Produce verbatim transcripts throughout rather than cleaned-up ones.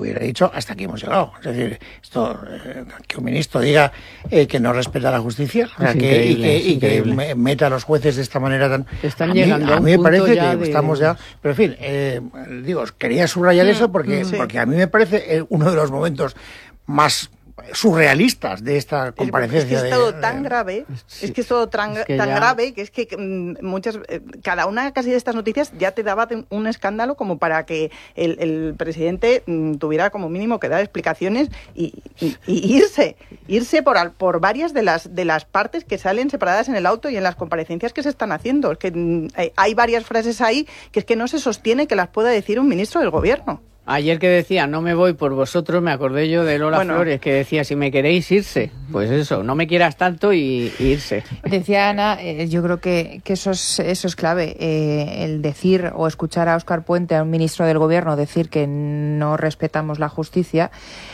hubiera dicho hasta aquí hemos llegado. Es decir, esto eh, que un ministro diga eh, que no respeta la justicia, o sea, que, y que, y que me, meta a los jueces de esta manera tan... Están a llegando mí, a a un mí me punto parece ya que de... estamos ya... Pero en fin, eh, digo, quería subrayar mm, eso porque, sí. porque a mí me parece eh, uno de los momentos más surrealistas de esta comparecencia. Es que es todo de, tan de, grave, sí, es que es todo tan, es que tan grave que es que mm, muchas, eh, cada una casi de estas noticias ya te daba un escándalo como para que el, el presidente mm, tuviera como mínimo que dar explicaciones y, y, y irse, irse por, al, por varias de las de las partes que salen separadas en el auto y en las comparecencias que se están haciendo. Es que mm, hay, hay varias frases ahí que es que no se sostiene que las pueda decir un ministro del gobierno. Ayer que decía, no me voy por vosotros, me acordé yo de Lola bueno. Flores, que decía, si me queréis, irse. Pues eso, no me quieras tanto y, y irse. Decía Ana, eh, yo creo que, que eso, es, eso es clave, eh, el decir o escuchar a Óscar Puente, a un ministro del Gobierno, decir que no respetamos la justicia.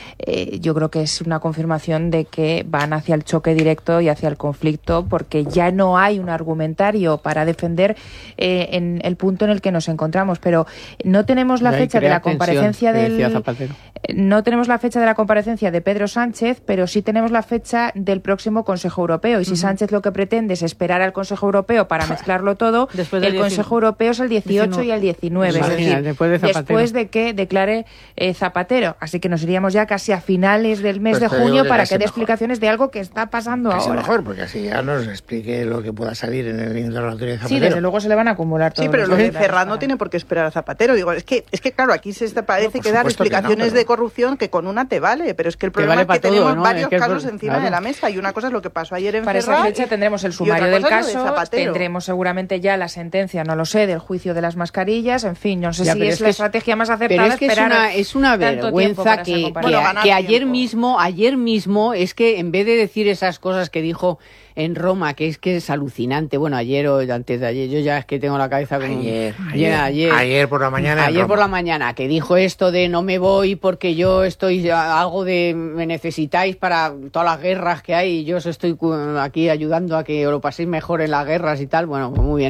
Eh, yo creo que es una confirmación de que van hacia el choque directo y hacia el conflicto, porque ya no hay un argumentario para defender eh, en el punto en el que nos encontramos. Pero no tenemos la fecha de la comparecencia del no tenemos la fecha de la comparecencia de Pedro Sánchez, pero sí tenemos la fecha del próximo Consejo Europeo. Y si uh-huh. Sánchez lo que pretende es esperar al Consejo Europeo para mezclarlo todo, después el Consejo Europeo es el dieciocho y el diecinueve, es decir, después de, después de que declare eh, Zapatero. Así que nos iríamos ya casi a finales del mes pues de junio que para que dé explicaciones de algo que está pasando casi ahora. Mejor, porque así ya nos explique lo que pueda salir en el interrogatorio de Zapatero. Sí, desde luego se le van a acumular todos. Sí, pero lo de Ferraz no tiene por qué esperar a Zapatero. Digo, es que, es que claro, aquí se parece no, que dar explicaciones que no, pero... de corrupción que con una te vale, pero es que el problema que vale es que todo, tenemos ¿no? varios es que casos por... encima claro. de la mesa y una cosa es lo que pasó ayer en para Ferraz. Para esa fecha tendremos el sumario del caso, tendremos seguramente ya la sentencia, no lo sé, del juicio de las mascarillas, en fin, no sé ya, si es, es la estrategia más acertada. Pero es que esperar es una, es una vergüenza que, que, bueno, que ayer mismo, ayer mismo, es que en vez de decir esas cosas que dijo en Roma, que es que es alucinante, bueno, ayer o antes de ayer, yo ya es que tengo la cabeza como... Ayer, ayer, ayer, ayer por la mañana. Ayer por la mañana, que dijo esto de no me voy porque yo estoy, algo de me necesitáis para todas las guerras que hay y yo os estoy aquí ayudando a que lo paséis mejor en las guerras y tal, bueno, pues muy bien.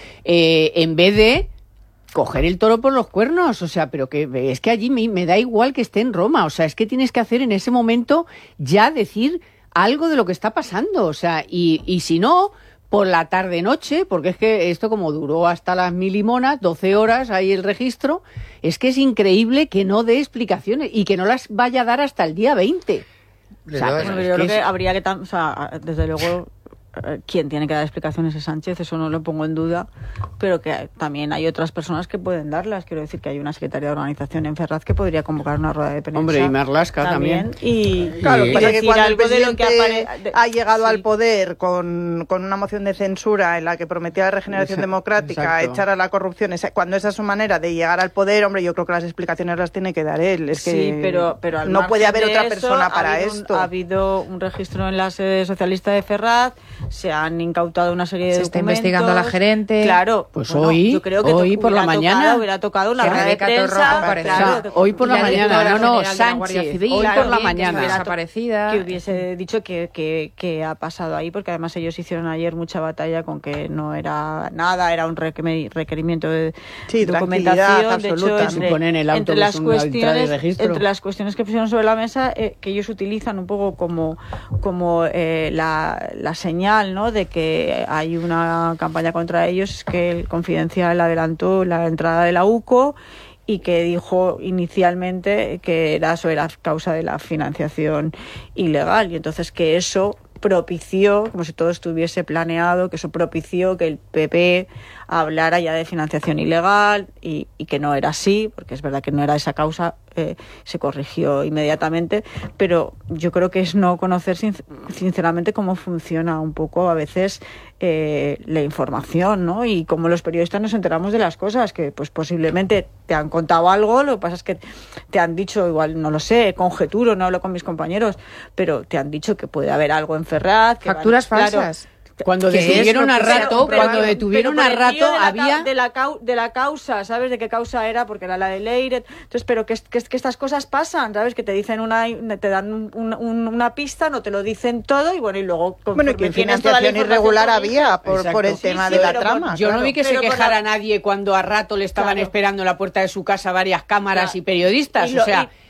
Eh, en vez de coger el toro por los cuernos, o sea, pero que es que allí me, me da igual que esté en Roma, o sea, es que tienes que hacer en ese momento ya decir algo de lo que está pasando, o sea, y, y si no, por la tarde-noche, porque es que esto como duró hasta las mil limonas, doce horas ahí el registro, es que es increíble que no dé explicaciones y que no las vaya a dar hasta el día veinte. O sea, bueno, yo creo que habría que, o sea, desde luego... quien tiene que dar explicaciones es Sánchez, eso no lo pongo en duda, pero que también hay otras personas que pueden darlas. Quiero decir que hay una secretaria de organización en Ferraz que podría convocar una rueda de prensa. Hombre, y Marlaska también. también. Y claro, y pasa que cuando el presidente apare... ha llegado sí. al poder con, con una moción de censura en la que prometía la regeneración Exacto. democrática, Exacto. echar a la corrupción, cuando esa es su manera de llegar al poder, hombre, yo creo que las explicaciones las tiene que dar él. Es que sí, pero, pero al no puede haber otra eso, persona para ha esto. Un, ha habido un registro en la sede socialista de Ferraz, se han incautado una serie de se documentos. Se está investigando a la gerente. Claro. Pues bueno, hoy, yo creo que hoy por la mañana. Tocado, hubiera tocado una rueda de prensa. Claro, o sea, hoy por la, la mañana. No, no, Sánchez. Civil, hoy claro, por la mañana. Que desaparecida. Que hubiese dicho que, que, que ha pasado ahí, porque además ellos hicieron ayer mucha batalla con que no era nada, era un requerimiento de sí, documentación. Absoluta. De hecho, entre, ponen el entre, las cuestiones, entre las cuestiones que pusieron sobre la mesa, eh, que ellos utilizan un poco como, como eh, la, la señal, ¿no?, de que hay una campaña contra ellos, es que el Confidencial adelantó la entrada de la U C O y que dijo inicialmente que era sobre la causa de la financiación ilegal, y entonces que eso propició, como si todo estuviese planeado, que eso propició que el P P hablara ya de financiación ilegal y, y que no era así, porque es verdad que no era esa causa, eh, se corrigió inmediatamente, pero yo creo que es no conocer sin, sinceramente cómo funciona un poco a veces eh, la información, ¿no? Y cómo los periodistas nos enteramos de las cosas, que pues posiblemente te han contado algo, lo que pasa es que te han dicho, igual no lo sé, conjeturo, no hablo con mis compañeros, pero te han dicho que puede haber algo en Ferraz. Que facturas van, falsas. Claro, Cuando detuvieron a Rato, pero, cuando detuvieron a Rato de la, había... De la, de la causa, ¿sabes? De qué causa era, porque era la de Leire. Entonces, pero que, que, que estas cosas pasan, ¿sabes? Que te dicen una, te dan un, un, una pista, no te lo dicen todo, y bueno, y luego... Bueno, y que financiación irregular había por, por el tema sí, sí, de la trama. Por, yo claro. no vi que pero se quejara la... nadie cuando a Rato le estaban claro. esperando en la puerta de su casa varias cámaras claro. y periodistas, y lo, o sea...